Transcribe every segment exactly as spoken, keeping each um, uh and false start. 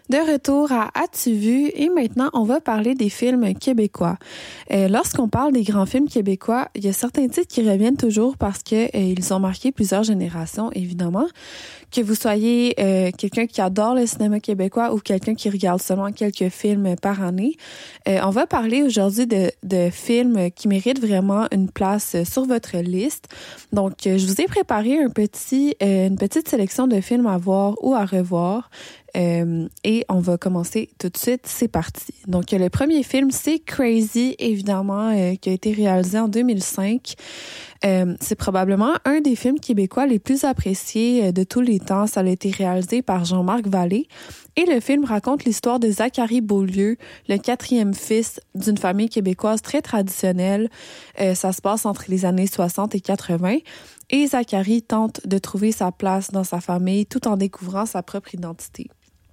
De retour à As-tu vu? Et maintenant, on va parler des films québécois. Euh, lorsqu'on parle des grands films québécois, il y a certains titres qui reviennent toujours parce que euh, ils ont marqué plusieurs générations, évidemment. Que vous soyez euh, quelqu'un qui adore le cinéma québécois ou quelqu'un qui regarde seulement quelques films par année, euh, on va parler aujourd'hui de, de films qui méritent vraiment une place sur votre liste. Donc, euh, je vous ai préparé un petit, euh, une petite sélection de films à voir ou à revoir. Euh, et on va commencer tout de suite. C'est parti. Donc, le premier film, c'est Crazy, évidemment, euh, qui a été réalisé en deux mille cinq. Euh, c'est probablement un des films québécois les plus appréciés de tous les temps. Ça a été réalisé par Jean-Marc Vallée. Et le film raconte l'histoire de Zachary Beaulieu, le quatrième fils d'une famille québécoise très traditionnelle. Euh, ça se passe entre les années soixante et quatre-vingts. Et Zachary tente de trouver sa place dans sa famille tout en découvrant sa propre identité.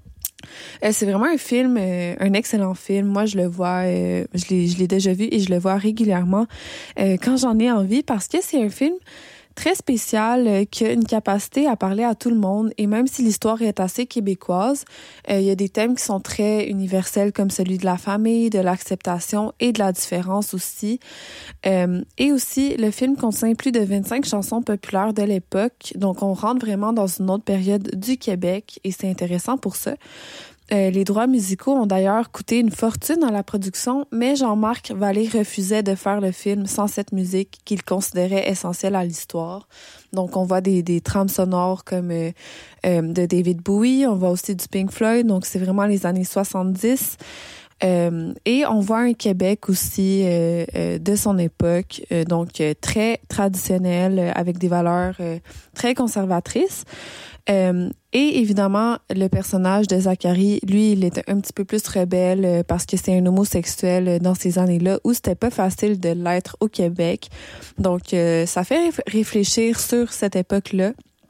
Euh, c'est vraiment un film, euh, un excellent film. Moi, je le vois, euh, je l'ai, je l'ai déjà vu et je le vois régulièrement euh, quand j'en ai envie parce que c'est un film très spécial euh, qui a une capacité à parler à tout le monde. Et même si l'histoire est assez québécoise, euh, il y a des thèmes qui sont très universels comme celui de la famille, de l'acceptation et de la différence aussi. Euh, et aussi, le film contient plus de vingt-cinq chansons populaires de l'époque. Donc, on rentre vraiment dans une autre période du Québec et c'est intéressant pour ça. Euh, les droits musicaux ont d'ailleurs coûté une fortune à la production, mais Jean-Marc Vallée refusait de faire le film sans cette musique qu'il considérait essentielle à l'histoire. Donc, on voit des, des trames sonores comme euh, euh, de David Bowie, on voit aussi du Pink Floyd, donc c'est vraiment les années soixante-dix. Euh, et on voit un Québec aussi euh, euh, de son époque, euh, donc euh, très traditionnel, euh, avec des valeurs euh, très conservatrices. Euh, et évidemment, le personnage de Zachary, lui, il était un petit peu plus rebelle euh, parce que c'est un homosexuel euh, dans ces années-là où c'était pas facile de l'être au Québec. Donc, euh, ça fait réfléchir sur cette époque-là.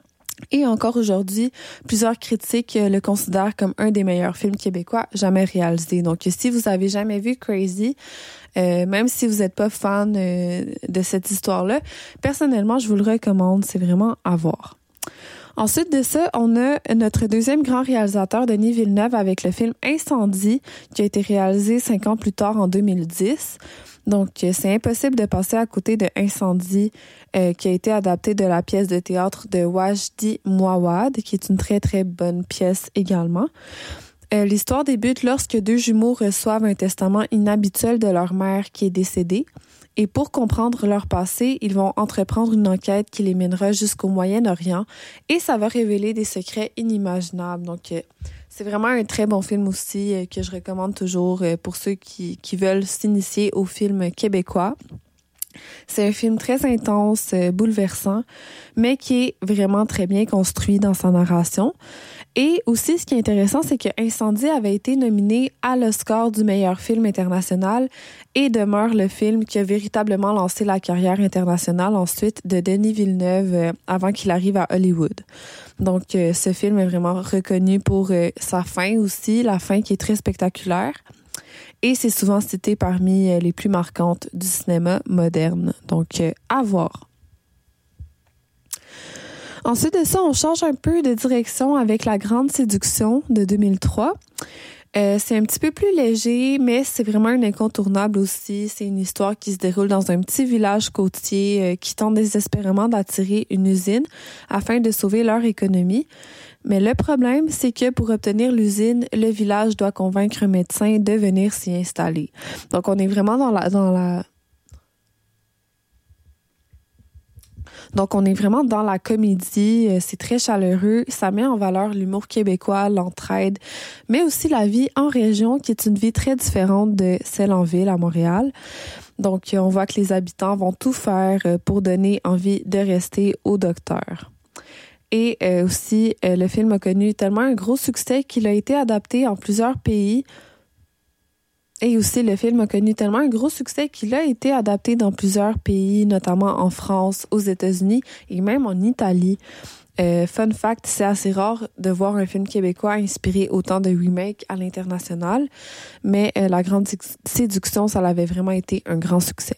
Et encore aujourd'hui, plusieurs critiques le considèrent comme un des meilleurs films québécois jamais réalisés. Donc, si vous avez jamais vu Crazy, euh, même si vous n'êtes pas fan euh, de cette histoire-là, personnellement, je vous le recommande. C'est vraiment à voir. Ensuite de ça, on a notre deuxième grand réalisateur, Denis Villeneuve, avec le film Incendie, qui a été réalisé cinq ans plus tard, en deux mille dix. Donc, c'est impossible de passer à côté de Incendie, euh, qui a été adapté de la pièce de théâtre de Wajdi Mouawad, qui est une très, très bonne pièce également. Euh, l'histoire débute lorsque deux jumeaux reçoivent un testament inhabituel de leur mère qui est décédée. Et pour comprendre leur passé, ils vont entreprendre une enquête qui les mènera jusqu'au Moyen-Orient et ça va révéler des secrets inimaginables. Donc, euh, c'est vraiment un très bon film aussi euh, que je recommande toujours euh, pour ceux qui, qui veulent s'initier au film québécois. C'est un film très intense, euh, bouleversant, mais qui est vraiment très bien construit dans sa narration. Et aussi, ce qui est intéressant, c'est que Incendie avait été nominé à l'Oscar du meilleur film international et demeure le film qui a véritablement lancé la carrière internationale ensuite de Denis Villeneuve euh, avant qu'il arrive à Hollywood. Donc, euh, ce film est vraiment reconnu pour euh, sa fin aussi, la fin qui est très spectaculaire. Et c'est souvent cité parmi euh, les plus marquantes du cinéma moderne. Donc, euh, à voir. Ensuite de ça, on change un peu de direction avec La Grande Séduction de deux mille trois. Euh, c'est un petit peu plus léger, mais c'est vraiment un incontournable aussi. C'est une histoire qui se déroule dans un petit village côtier euh, qui tente désespérément d'attirer une usine afin de sauver leur économie. Mais le problème, c'est que pour obtenir l'usine, le village doit convaincre un médecin de venir s'y installer. Donc, on est vraiment dans la... Dans la Donc, on est vraiment dans la comédie. C'est très chaleureux. Ça met en valeur l'humour québécois, l'entraide, mais aussi la vie en région, qui est une vie très différente de celle en ville à Montréal. Donc, on voit que les habitants vont tout faire pour donner envie de rester au docteur. Et euh, aussi, euh, le film a connu tellement un gros succès qu'il a été adapté en plusieurs pays. Et aussi, le film a connu tellement un gros succès qu'il a été adapté dans plusieurs pays, notamment en France, aux États-Unis et même en Italie. Euh, fun fact, c'est assez rare de voir un film québécois inspiré autant de remakes à l'international, mais euh, La Grande Séduction, ça l'avait vraiment été un grand succès.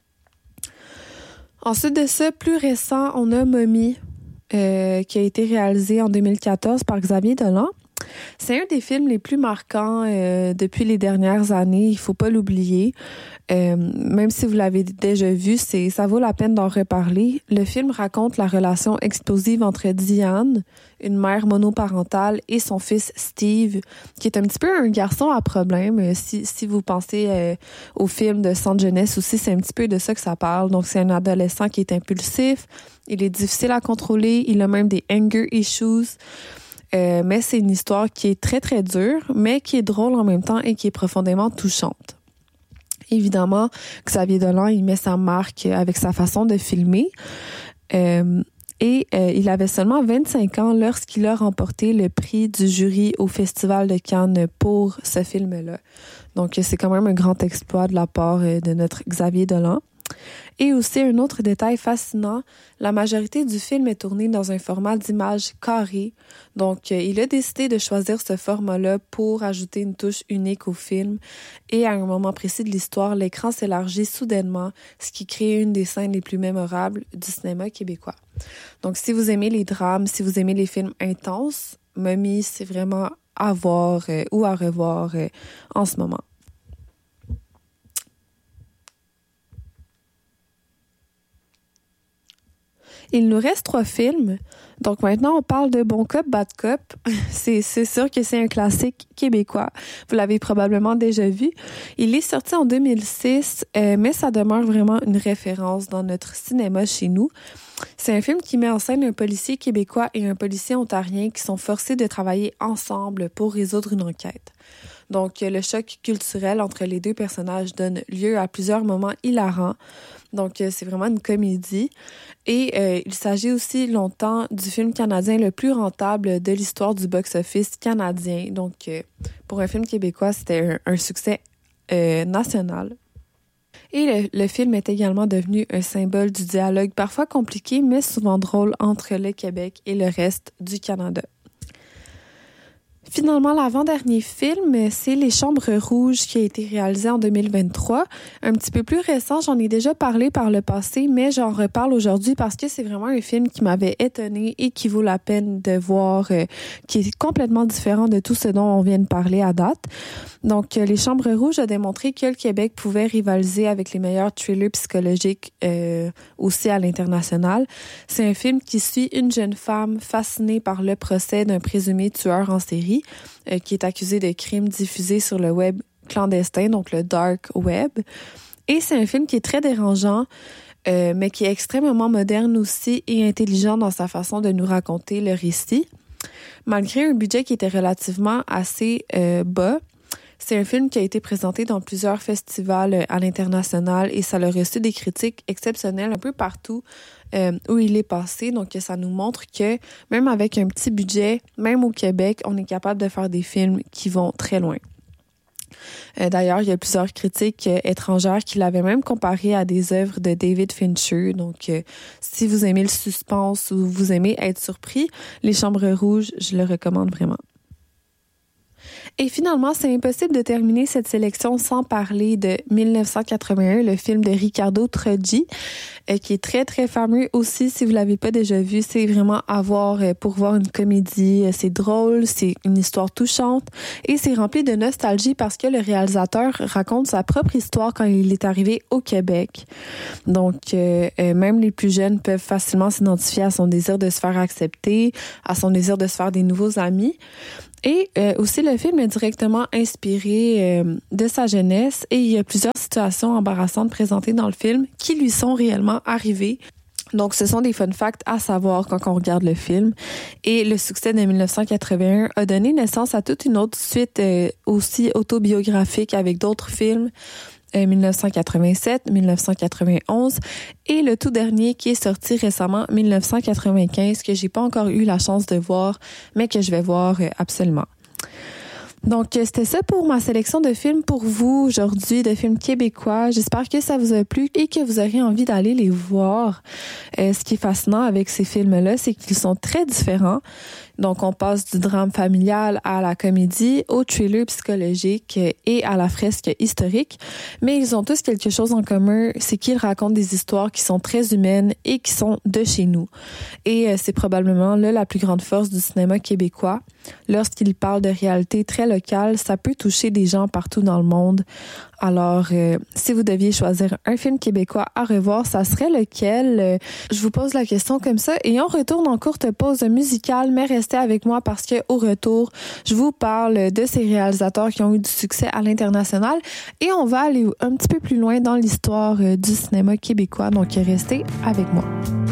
Ensuite de ça, plus récent, on a Mommy, euh, qui a été réalisé en deux mille quatorze par Xavier Dolan. C'est un des films les plus marquants euh, depuis les dernières années, il faut pas l'oublier. Euh, même si vous l'avez déjà vu, c'est ça vaut la peine d'en reparler. Le film raconte la relation explosive entre Diane, une mère monoparentale, et son fils Steve, qui est un petit peu un garçon à problème. Si, si vous pensez euh, au film de Centre Jeunesse aussi, c'est un petit peu de ça que ça parle. Donc, c'est un adolescent qui est impulsif, il est difficile à contrôler, il a même des anger issues. Euh, mais c'est une histoire qui est très, très dure, mais qui est drôle en même temps et qui est profondément touchante. Évidemment, Xavier Dolan, il met sa marque avec sa façon de filmer. Euh, et euh, il avait seulement vingt-cinq ans lorsqu'il a remporté le prix du jury au Festival de Cannes pour ce film-là. Donc, c'est quand même un grand exploit de la part de notre Xavier Dolan. Et aussi, un autre détail fascinant, la majorité du film est tournée dans un format d'image carré. Donc, euh, il a décidé de choisir ce format-là pour ajouter une touche unique au film. Et à un moment précis de l'histoire, l'écran s'élargit soudainement, ce qui crée une des scènes les plus mémorables du cinéma québécois. Donc, si vous aimez les drames, si vous aimez les films intenses, Mommy, c'est vraiment à voir euh, ou à revoir euh, en ce moment. Il nous reste trois films. Donc maintenant, on parle de Bon Cop, Bad Cop. C'est, c'est sûr que c'est un classique québécois. Vous l'avez probablement déjà vu. Il est sorti en deux mille six, euh, mais ça demeure vraiment une référence dans notre cinéma chez nous. C'est un film qui met en scène un policier québécois et un policier ontarien qui sont forcés de travailler ensemble pour résoudre une enquête. Donc, le choc culturel entre les deux personnages donne lieu à plusieurs moments hilarants. Donc, c'est vraiment une comédie. Et euh, il s'agit aussi longtemps du film canadien le plus rentable de l'histoire du box-office canadien. Donc, euh, pour un film québécois, c'était un, un succès euh, national. Et le, le film est également devenu un symbole du dialogue parfois compliqué, mais souvent drôle entre le Québec et le reste du Canada. Finalement, l'avant-dernier film, c'est Les Chambres Rouges qui a été réalisé en deux mille vingt-trois. Un petit peu plus récent, j'en ai déjà parlé par le passé, mais j'en reparle aujourd'hui parce que c'est vraiment un film qui m'avait étonnée et qui vaut la peine de voir, euh, qui est complètement différent de tout ce dont on vient de parler à date. Donc, Les Chambres Rouges a démontré que le Québec pouvait rivaliser avec les meilleurs thrillers psychologiques euh, aussi à l'international. C'est un film qui suit une jeune femme fascinée par le procès d'un présumé tueur en série euh, qui est accusé de crimes diffusés sur le web clandestin, donc le dark web. Et c'est un film qui est très dérangeant, euh, mais qui est extrêmement moderne aussi et intelligent dans sa façon de nous raconter le récit. Malgré un budget qui était relativement assez euh, bas, c'est un film qui a été présenté dans plusieurs festivals à l'international et ça a reçu des critiques exceptionnelles un peu partout euh, où il est passé. Donc, ça nous montre que même avec un petit budget, même au Québec, on est capable de faire des films qui vont très loin. Euh, d'ailleurs, il y a plusieurs critiques euh, étrangères qui l'avaient même comparé à des œuvres de David Fincher. Donc, euh, si vous aimez le suspense ou vous aimez être surpris, Les Chambres Rouges, je le recommande vraiment. Et finalement, c'est impossible de terminer cette sélection sans parler de dix-neuf cent quatre-vingt-un, le film de Ricardo Troggi, euh, qui est très, très fameux aussi. Si vous l'avez pas déjà vu, c'est vraiment à voir euh, pour voir une comédie. C'est drôle, c'est une histoire touchante et c'est rempli de nostalgie parce que le réalisateur raconte sa propre histoire quand il est arrivé au Québec. Donc, euh, euh, même les plus jeunes peuvent facilement s'identifier à son désir de se faire accepter, à son désir de se faire des nouveaux amis. Et euh, aussi, le film est directement inspiré euh, de sa jeunesse et il y a plusieurs situations embarrassantes présentées dans le film qui lui sont réellement arrivées. Donc, ce sont des fun facts à savoir quand on regarde le film. Et le succès de dix-neuf cent quatre-vingt-un a donné naissance à toute une autre suite euh, aussi autobiographique avec d'autres films. dix-neuf cent quatre-vingt-sept, dix-neuf cent quatre-vingt-onze et le tout dernier qui est sorti récemment, dix-neuf cent quatre-vingt-quinze, que j'ai pas encore eu la chance de voir, mais que je vais voir absolument. Donc, c'était ça pour ma sélection de films pour vous aujourd'hui, de films québécois. J'espère que ça vous a plu et que vous aurez envie d'aller les voir. Euh, ce qui est fascinant avec ces films-là, c'est qu'ils sont très différents. Donc, on passe du drame familial à la comédie, au thriller psychologique et à la fresque historique. Mais ils ont tous quelque chose en commun, c'est qu'ils racontent des histoires qui sont très humaines et qui sont de chez nous. Et c'est probablement là la plus grande force du cinéma québécois. Lorsqu'il parle de réalité très locale, ça peut toucher des gens partout dans le monde. Alors, euh, si vous deviez choisir un film québécois à revoir, ça serait lequel? Euh, je vous pose la question comme ça et on retourne en courte pause musicale, mais restez avec moi parce que au retour, je vous parle de ces réalisateurs qui ont eu du succès à l'international et on va aller un petit peu plus loin dans l'histoire euh, du cinéma québécois. Donc, restez avec moi.